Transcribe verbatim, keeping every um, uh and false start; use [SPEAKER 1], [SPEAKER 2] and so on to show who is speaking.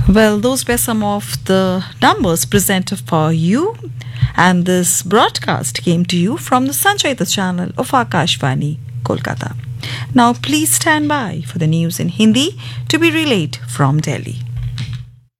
[SPEAKER 1] Well, those were some of the numbers presented for you, and this broadcast came to you from the Sanchayita channel of Akashvani, Kolkata. Now, please stand by for the news in Hindi to be relayed from Delhi.